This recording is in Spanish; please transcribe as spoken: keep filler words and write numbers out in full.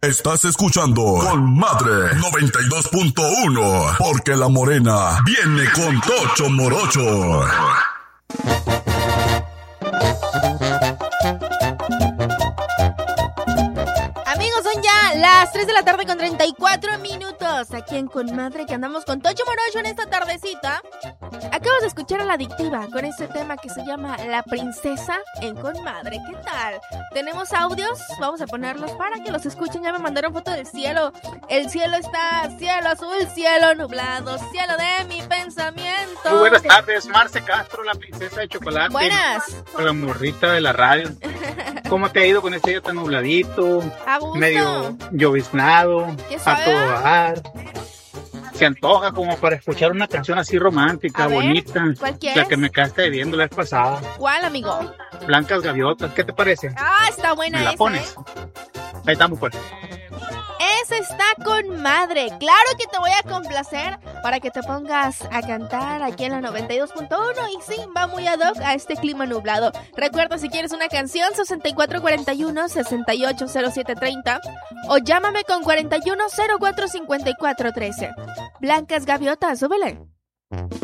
Estás escuchando Con Madre noventa y dos punto uno, porque la morena viene con Tocho Morocho. Amigos, son ya las tres de la tarde con treinta y cuatro minutos. Aquí en Con Madre, que andamos con Tocho Morocho en esta tardecita. Acabas de escuchar a La Adictiva con este tema que se llama La Princesa en Con Madre. ¿Qué tal? ¿Tenemos audios? Vamos a ponerlos para que los escuchen. Ya me mandaron foto del cielo. El cielo está cielo azul, cielo nublado, cielo de mi pensamiento. Muy buenas tardes, Marce Castro, la princesa de chocolate. Buenas. La morrita de la radio. ¿Cómo te ha ido con este día tan nubladito? A gusto. Medio lloviznado, Qué a suave. todo dar. Se antoja como para escuchar una canción así romántica, A ver, bonita. ¿cuál quieres? La que me quedaste viendo la vez pasada. ¿Cuál, amigo? Blancas Gaviotas, ¿qué te parece? Ah, está buena ¿Me la esa, pones? ¿eh? Ahí estamos pues. Esa está con madre. Claro que te voy a complacer para que te pongas a cantar aquí en la noventa y dos punto uno. Y sí, va muy ad hoc a este clima nublado. Recuerda, si quieres una canción, sesenta y cuatro cuarenta y uno, sesenta y ocho cero siete treinta. O llámame con cuarenta y uno cero cuatro cincuenta y cuatro trece. Blancas Gaviotas, súbele.